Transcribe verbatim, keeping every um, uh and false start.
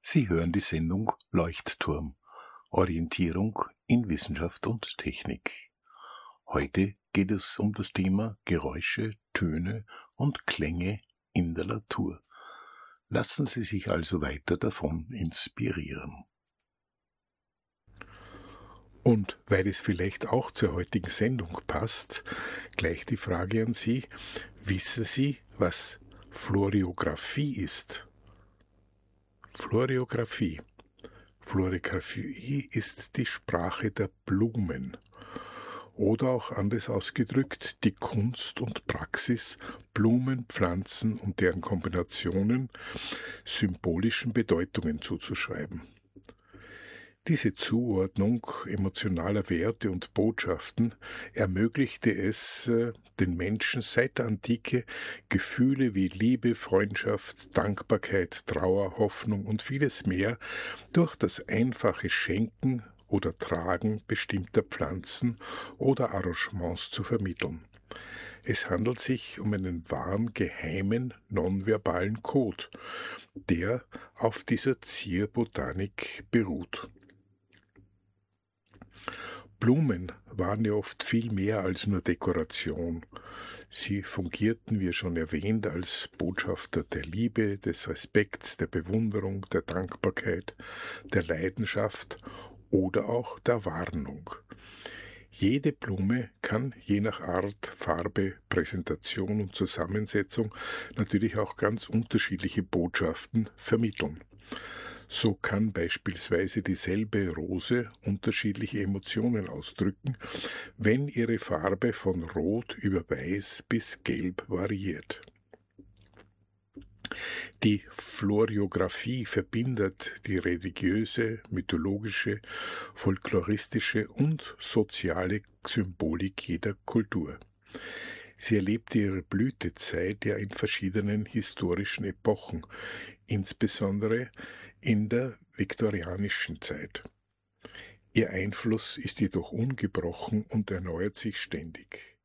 Sie hören die Sendung Leuchtturm, Orientierung in Wissenschaft und Technik. Heute geht es um das Thema Geräusche, Töne und Klänge in der Natur. Lassen Sie sich also weiter davon inspirieren. Und weil es vielleicht auch zur heutigen Sendung passt, gleich die Frage an Sie: Wissen Sie, was Floriographie ist? Floriographie. Floriographie ist die Sprache der Blumen. Oder auch anders ausgedrückt, die Kunst und Praxis, Blumen, Pflanzen und deren Kombinationen symbolischen Bedeutungen zuzuschreiben. Diese Zuordnung emotionaler Werte und Botschaften ermöglichte es äh, den Menschen seit der Antike, Gefühle wie Liebe, Freundschaft, Dankbarkeit, Trauer, Hoffnung und vieles mehr durch das einfache Schenken oder Tragen bestimmter Pflanzen oder Arrangements zu vermitteln. Es handelt sich um einen wahren, geheimen, nonverbalen Code, der auf dieser Zierbotanik beruht. Blumen waren ja oft viel mehr als nur Dekoration. Sie fungierten, wie schon erwähnt, als Botschafter der Liebe, des Respekts, der Bewunderung, der Dankbarkeit, der Leidenschaft oder auch der Warnung. Jede Blume kann je nach Art, Farbe, Präsentation und Zusammensetzung natürlich auch ganz unterschiedliche Botschaften vermitteln. So kann beispielsweise dieselbe Rose unterschiedliche Emotionen ausdrücken, wenn ihre Farbe von Rot über Weiß bis Gelb variiert. Die Floriographie verbindet die religiöse, mythologische, folkloristische und soziale Symbolik jeder Kultur. Sie erlebte ihre Blütezeit ja in verschiedenen historischen Epochen, insbesondere in der viktorianischen Zeit. Ihr Einfluss ist jedoch ungebrochen und erneuert sich ständig.